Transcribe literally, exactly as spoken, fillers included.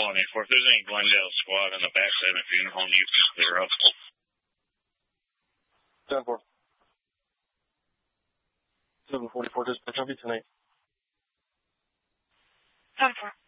calling in for. If there's any Glendale squad in the backside of the funeral home, you can clear up. ten four. seven forty-four, dispatch, I'll be tonight. ten four.